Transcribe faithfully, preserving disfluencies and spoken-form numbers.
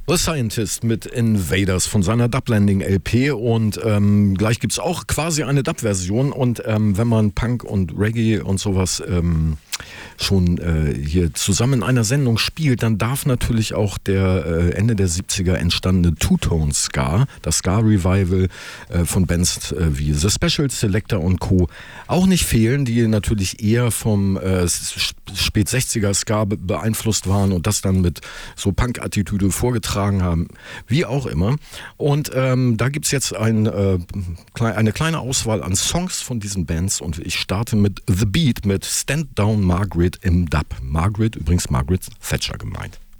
The Scientist mit Invaders von seiner Dublanding-L P und ähm, gleich gibt es auch quasi eine Dub-Version und ähm, wenn man Punk und Reggae und sowas ähm, schon äh, hier zusammen in einer Sendung spielt, dann darf natürlich auch der äh, Ende der siebziger entstandene Two-Tone-Ska, das Ska-Revival äh, von Bands äh, wie The Special Selector und Co. auch nicht fehlen, die natürlich eher vom äh, Spät-sechziger Ska be- beeinflusst waren und das dann mit so Punk-Attitüde vorgetragen haben, wie auch immer. Und ähm, da gibt es jetzt ein, äh, klei- eine kleine Auswahl an Songs von diesen Bands und ich starte mit The Beat mit Stand Down Margaret im Dub. Margaret, übrigens Margaret Thatcher gemeint.